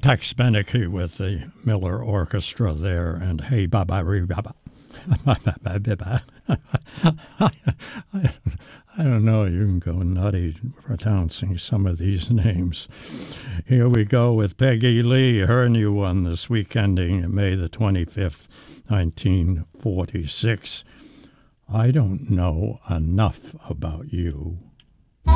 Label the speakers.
Speaker 1: Tex Beneke with the Miller Orchestra there, and Hey Baba Ree Baba. I don't know, you can go nutty pronouncing some of these names. Here we go with Peggy Lee, her new one this week ending May the 25th, 1946. I don't know enough about you.